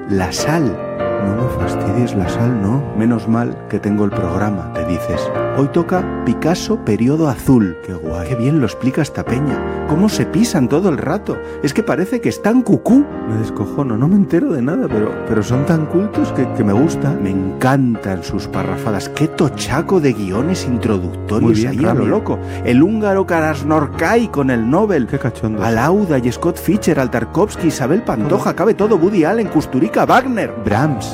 La sal. No me fastidies la sal, ¿no? Menos mal que tengo el programa, te dices. Hoy toca Picasso Periodo Azul. Qué guay. Qué bien lo explica esta peña. Cómo se pisan todo el rato. Es que parece que están cucú. Me descojono, no me entero de nada, pero son tan cultos que me gusta. Me encantan sus parrafadas. Qué tochaco de guiones introductorios. Muy bien, ahí a lo loco. El húngaro Karasnorkai con el Nobel. Qué cachondo. Alauda y Scott Fischer, Tarkovsky, Isabel Pantoja, cabe todo. Woody Allen, Kusturica, Wagner, Brahms.